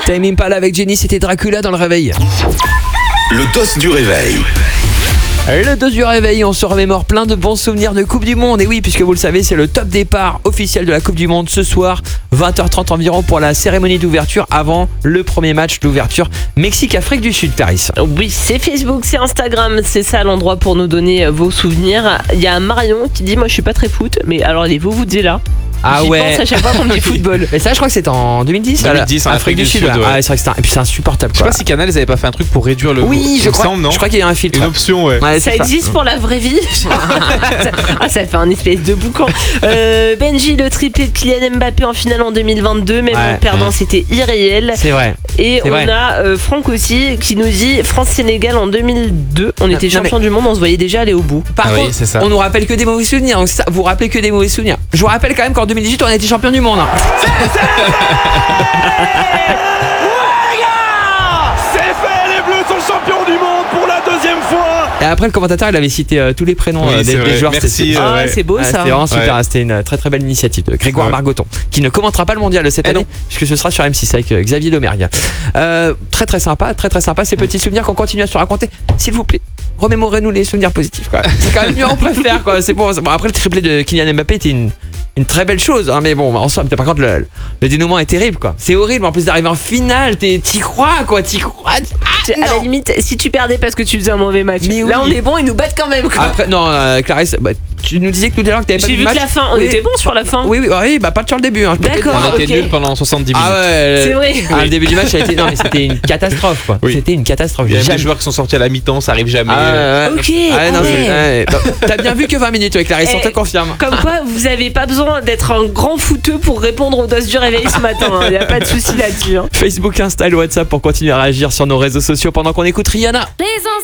Time Impala avec Jenny, c'était Dracula dans le réveil. Le dos du réveil. Le dos du réveil, on se remémore plein de bons souvenirs de Coupe du Monde. Et oui, puisque vous le savez, c'est le top départ officiel de la Coupe du Monde ce soir, 20h30 environ pour la cérémonie d'ouverture avant le premier match d'ouverture Mexique-Afrique du Sud, Clarisse. Oui, c'est Facebook, c'est Instagram, c'est ça l'endroit pour nous donner vos souvenirs. Il y a Marion qui dit moi je suis pas très foot, mais alors les là. Ah J'y ouais. pense à chaque fois qu'on me dit football. Et ça, je crois que c'était en 2010. 2010 en Afrique du Sud. Ouais. Ouais. Ah, c'est vrai que c'était et puis c'est insupportable. Je sais Quoi. pas si Canal ils avaient pas fait un truc pour réduire le. Oui, je il me crois. semble, non Je crois qu'il y a un filtre. Une option, ouais. Ouais, Ça c'est existe pour la vraie vie. Ah, ça fait un espèce de boucan. Benji, le triplé de Kylian Mbappé en finale en 2022, même Ouais. en perdant, c'était irréel. C'est vrai. Et C'est on vrai. a Franck aussi qui nous dit France-Sénégal en 2002. On était Non, champion du monde, on se voyait déjà aller au bout. Par Ah oui, contre, c'est ça. on nous rappelle que des mauvais souvenirs. Donc ça, vous rappelez que des mauvais souvenirs. Je vous rappelle quand même qu'en 2018, on a été champion du monde. Hein. C'est fait, les Bleus sont champions du monde pour la deuxième fois. Et après, le commentateur, il avait cité tous les prénoms Oui, c'est des vrai. joueurs. Merci, C'était- Ah, ouais. c'est beau Ah, ça. C'était vraiment super. Ouais. C'était une très très belle initiative de Grégoire Ouais. Margoton, qui ne commentera pas le mondial cette année, puisque ce sera sur M6 avec Xavier Domergue. Très très sympa, très très sympa. Ces petits souvenirs qu'on continue à se raconter. S'il vous plaît, remémorez-nous les souvenirs positifs. Quoi. C'est quand même mieux, on préfère. Quoi. C'est bon. Après, le triplé de Kylian Mbappé était une très belle chose, hein, mais bon, en somme, par contre, le dénouement est terrible, quoi. C'est horrible, en plus d'arriver en finale, t'y crois, quoi, t'y crois. À la limite, si tu perdais parce que tu faisais un mauvais match, Mais là oui. on est bon, ils nous battent quand même. Quoi. Après, non, Clarisse, tu nous disais que tout à l'heure que t'avais pas J'ai vu vu le que match. la fin, on Oui. était bon sur la fin. Oui, bah pas sur le début. Hein, je peux te le D'accord. dire. On était ok. nuls pendant 70 minutes. Ah ouais, C'est vrai. Le début du match a été, non mais c'était une catastrophe, quoi. Oui. C'était une catastrophe. Il y a même Jamais. des joueurs qui sont sortis à la mi-temps, ça arrive jamais. Ok, Ah, non, ah ouais. ouais. Bah, t'as bien vu que 20 minutes avec Clarisse, on te Eh, confirme. Comme quoi, vous avez pas besoin d'être un grand footeux pour répondre aux doses du réveil ce matin. Il n'y a pas de souci là-dessus. Hein. Facebook, Insta, et WhatsApp pour continuer à réagir sur nos réseaux sociaux pendant qu'on écoute Rihanna. Please don't